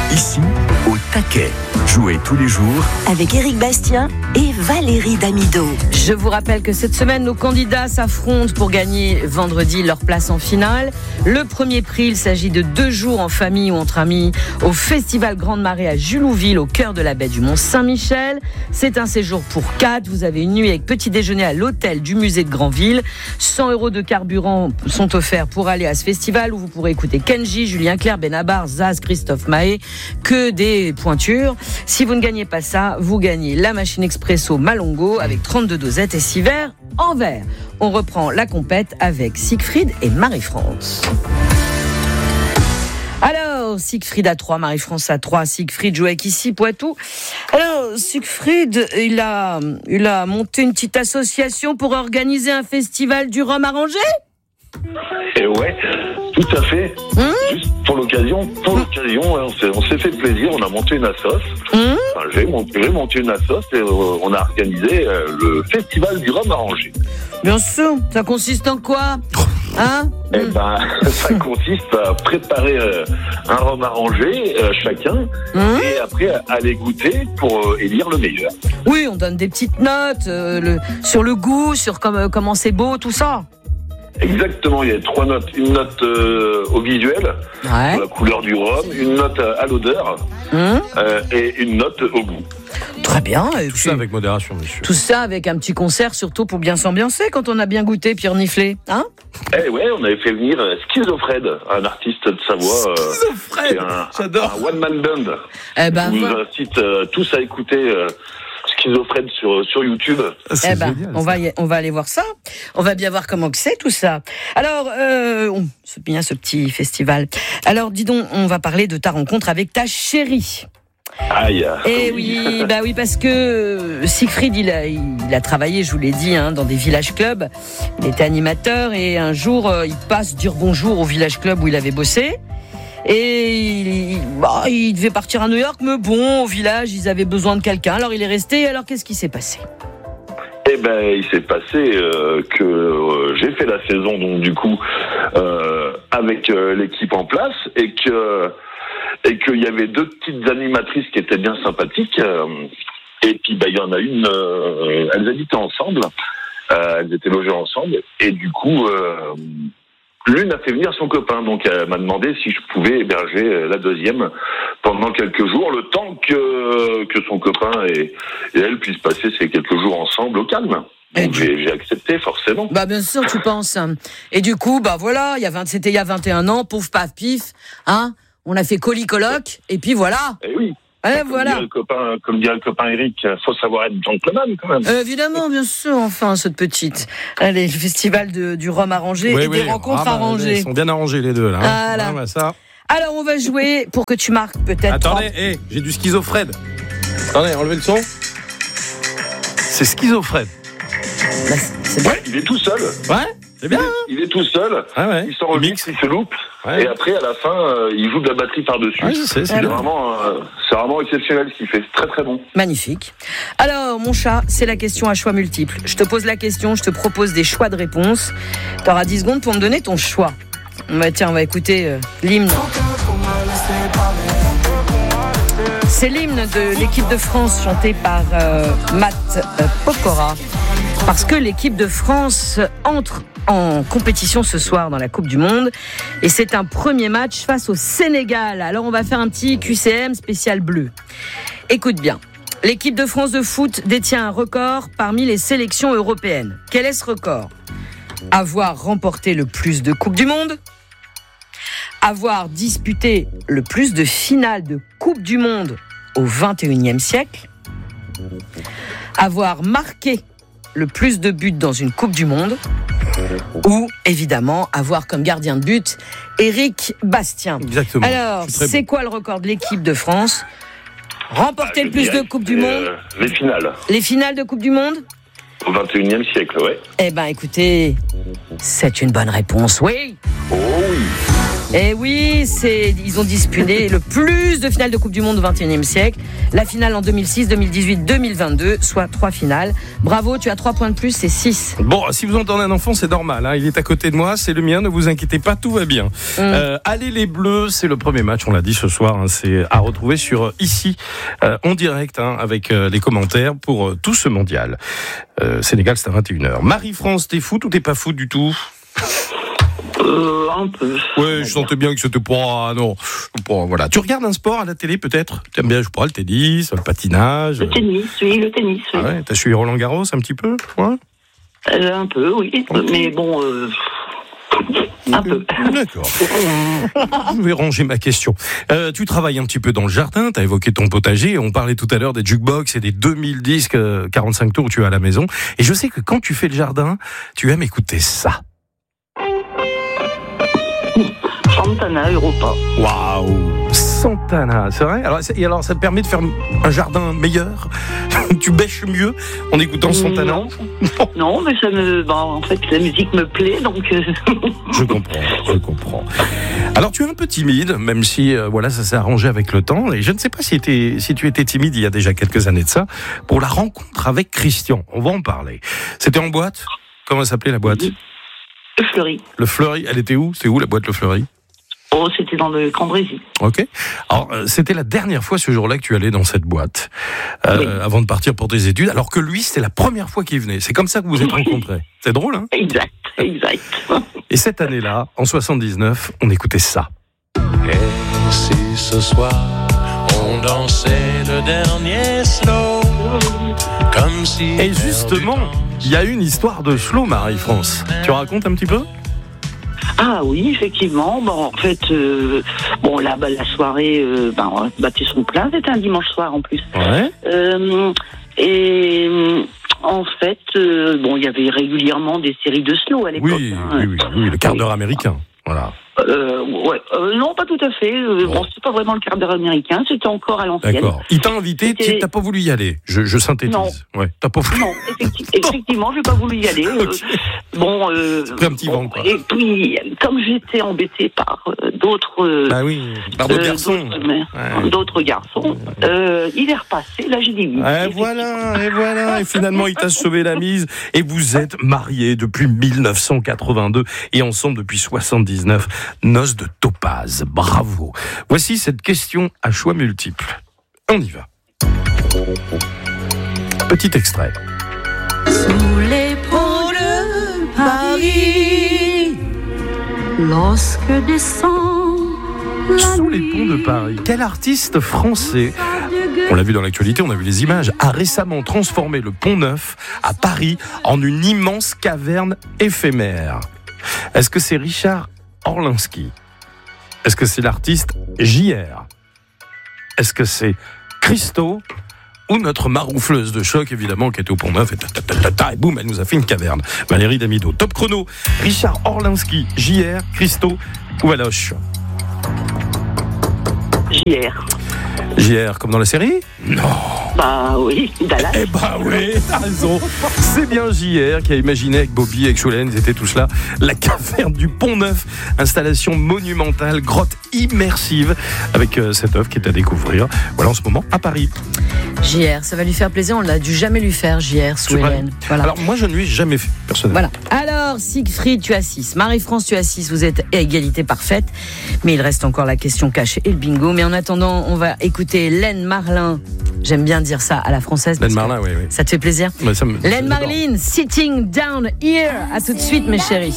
Ici, au taquet. Jouez tous les jours avec Éric Bastien et Valérie Damido. Je vous rappelle que cette semaine, nos candidats s'affrontent pour gagner vendredi leur place en finale. Le premier prix, il s'agit de 2 jours en famille ou entre amis au Festival Grande Marée à Julouville, au cœur de la baie du Mont-Saint-Michel. C'est un séjour pour 4. Vous avez une nuit avec petit déjeuner à l'hôtel du musée de Granville. 100 € de carburant sont offerts pour aller à ce festival où vous pourrez écouter Kenji, Julien Clerc, Benabar, Zaz, Christophe Mahé. Que des pointures. Si vous ne gagnez pas ça, vous gagnez la machine expresso Malongo avec 32 dosettes et 6 verres en verre. On reprend la compète avec Siegfried et Marie-France. Alors, Siegfried à 3, Marie-France à 3. Siegfried joue avec ici, Poitou. Alors, Siegfried, il a monté une petite association pour organiser un festival du rhum arrangé. Et ouais, tout à fait. Juste pour l'occasion, on s'est fait plaisir, on a monté une assoce. Enfin, j'ai monté une assoce et on a organisé le festival du rhum arrangé. Bien sûr, ça consiste en quoi ? Eh ben, ça consiste à préparer un rhum arrangé chacun et après à les goûter pour élire le meilleur. Oui, on donne des petites notes sur le goût, sur comment c'est beau, tout ça. Exactement, il y a 3 notes. Une note au visuel, sur la couleur du rhum, une note à l'odeur et une note au goût. Très bien. Tout ça avec modération, monsieur. Tout ça avec un petit concert, surtout pour bien s'ambiancer quand on a bien goûté puis reniflé. Eh ouais, on avait fait venir Schizofred, un artiste de Savoie. Schizofred, j'adore. Un one-man band. Je vous incite tous à écouter Schizofred sur YouTube. Génial, on va aller voir ça. On va bien voir comment que c'est tout ça. Alors, c'est bien ce petit festival. Alors, dis donc, on va parler de ta rencontre avec ta chérie. Aïe. Et oui, parce que Siegfried, il a travaillé, je vous l'ai dit, dans des village clubs. Il était animateur et un jour, il passe dire bonjour au village club où il avait bossé. Et il devait partir à New York, mais bon, au village, ils avaient besoin de quelqu'un. Alors il est resté. Alors qu'est-ce qui s'est passé ? Eh ben, il s'est passé que j'ai fait la saison, donc du coup, avec l'équipe en place, et qu'il y avait 2 petites animatrices qui étaient bien sympathiques. Et puis, il y en a une, elles habitaient ensemble, elles étaient logées ensemble, et du coup, l'une a fait venir son copain, donc elle m'a demandé si je pouvais héberger la deuxième pendant quelques jours, le temps que son copain et elle puissent passer ces quelques jours ensemble au calme. Donc j'ai accepté, forcément. Bien sûr, tu penses. Et du coup, voilà, c'était il y a 21 ans, pouf, paf, pif, on a fait colis-coloc, et puis voilà. Eh oui. Voilà. Comme dirait le copain Eric, faut savoir être gentleman quand même. Évidemment, bien sûr, enfin, cette petite. Allez, le festival du rhum arrangé et des rencontres arrangées. Ils sont bien arrangés les deux là. Voilà. Ça. Alors, on va jouer pour que tu marques peut-être. Attendez, j'ai du Schizofred. Attendez, enlevez le son. C'est Schizofred. C'est bien. Ouais, il est tout seul. Ouais, c'est bien. Il est tout seul. Il s'enregistre, il se loupe. Ouais. Et après, à la fin, il joue de la batterie par-dessus. Ouais, je sais, c'est vraiment exceptionnel ce qu'il fait. C'est très très bon. Magnifique. Alors, mon chat, c'est la question à choix multiples. Je te pose la question, je te propose des choix de réponse. Tu auras 10 secondes pour me donner ton choix. Tiens, on va écouter l'hymne. C'est l'hymne de l'équipe de France chanté par Matt Pokora. Parce que l'équipe de France entre en compétition ce soir dans la Coupe du Monde. Et c'est un premier match face au Sénégal. Alors on va faire un petit QCM spécial bleu. Écoute bien. L'équipe de France de foot détient un record parmi les sélections européennes. Quel est ce record ? Avoir remporté le plus de Coupes du Monde ? Avoir disputé le plus de finales de Coupe du Monde au XXIe siècle ? Avoir marqué le plus de buts dans une Coupe du Monde, ou évidemment avoir comme gardien de but Éric Bastien. Exactement. Alors, c'est quoi le record de l'équipe de France ? Remporter le plus de Coupes du Monde ? Les finales. Les finales de Coupe du Monde ? Au XXIe siècle, ouais. Eh ben, écoutez, c'est une bonne réponse, oui. Oh oui. Et oui, ils ont disputé le plus de finales de Coupe du Monde au XXIe siècle. La finale en 2006, 2018, 2022, soit 3 finales. Bravo, tu as 3 points de plus, c'est 6. Bon, si vous entendez un enfant, c'est normal. Hein. Il est à côté de moi, c'est le mien. Ne vous inquiétez pas, tout va bien. Allez les Bleus, c'est le premier match, on l'a dit ce soir. Hein, c'est à retrouver sur ici, en direct, hein, avec les commentaires pour tout ce mondial. Sénégal, c'est à 21h. Marie-France, t'es foot ou t'es pas foot du tout? Un peu. Ouais, je sentais bien que c'était pas... Non, pas, voilà. Tu regardes un sport à la télé, peut-être? T'aimes bien, je sais pas, le tennis, le patinage? Le tennis, oui. Ah ouais, t'as suivi Roland Garros un petit peu? Ouais. Un peu, oui. Okay. Mais bon... Un peu. D'accord. Je vais ranger ma question. Tu travailles un petit peu dans le jardin, tu as évoqué ton potager, on parlait tout à l'heure des jukebox et des 2000 disques 45 tours que tu as à la maison. Et je sais que quand tu fais le jardin, tu aimes écouter ça. Santana, Europa. Waouh, Santana, c'est vrai? Alors ça te permet de faire un jardin meilleur? Tu bêches mieux en écoutant Santana? Non, mais ça me... en fait, la musique me plaît, donc... Je comprends. Alors, tu es un peu timide, même si ça s'est arrangé avec le temps. Et je ne sais pas si tu étais timide il y a déjà quelques années de ça, pour la rencontre avec Christian. On va en parler. C'était en boîte? Comment s'appelait la boîte? Le Fleury. Le Fleury, elle était où? C'est où la boîte Le Fleury? Oh, c'était dans le Cambrésis. Ok. Alors, c'était la dernière fois ce jour-là que tu allais dans cette boîte, oui, avant de partir pour tes études, alors que lui, c'était la première fois qu'il venait. C'est comme ça que vous vous êtes rencontrés. C'est drôle, hein? Exact. Et cette année-là, en 79, on écoutait ça. Et si ce soir, on dansait le dernier slow, comme si... Et justement, il y a une histoire de slow, Marie-France. Tu racontes un petit peu? Ah oui, effectivement. Bon, en fait, la soirée, on a battu son plein. C'était un dimanche soir en plus. Ouais. Et en fait, il y avait régulièrement des séries de slow à l'époque. Oui, le quart d'heure américain. Voilà. Non, pas tout à fait. C'est pas vraiment le quart d'heure américain, c'était encore à l'ancienne. D'accord. Il t'a invité, tu n'as pas voulu y aller. Je synthétise. Non. Ouais, t'as pas voulu. Non, effectivement, j'ai pas voulu y aller. Okay. C'est un petit vent, quoi. Et puis, comme j'étais embêtée par d'autres... par d'autres garçons. D'autres garçons, il est repassé, là j'ai dit oui. Et voilà. Et finalement, il t'a sauvé la mise. Et vous êtes mariés depuis 1982 et ensemble depuis 79. Noces de topaz. Bravo. Voici cette question à choix multiples. On y va. Petit extrait. Sous les ponts de Paris, lorsque descend la Sous les nuit, ponts de Paris. Quel artiste français, on l'a vu dans l'actualité, on a vu les images, a récemment transformé le Pont Neuf à Paris en une immense caverne éphémère? Est-ce que c'est Richard Orlinski? Est-ce que c'est l'artiste JR? Est-ce que c'est Christo? Ou notre maroufleuse de choc, évidemment, qui était au Pont Neuf, et boum, elle nous a fait une caverne. Valérie Damido. Top chrono. Richard Orlinski, JR, Christo ou Aloche? JR, comme dans la série? Non. Bah oui, Dallas. Eh bah oui, t'as raison. C'est bien JR qui a imaginé avec Bobby, avec Cholen, ils étaient tous là, la caverne du Pont Neuf, installation monumentale, grotte immersive, avec cette œuvre qui est à découvrir, voilà, en ce moment, à Paris. JR, ça va lui faire plaisir, on l'a dû jamais lui faire, JR, sous Hélène. Voilà. Alors, moi, je ne lui ai jamais fait, personnellement. Voilà. Alors, Siegfried, tu as 6. Marie-France, tu as 6. Vous êtes à égalité parfaite. Mais il reste encore la question cachée et le bingo. Mais en attendant, on va écouter Len Marlin. J'aime bien dire ça à la française. Len Marlin, oui. Ça te fait plaisir? Len Marlin, Sitting Down Here. À tout de suite, mes chéris.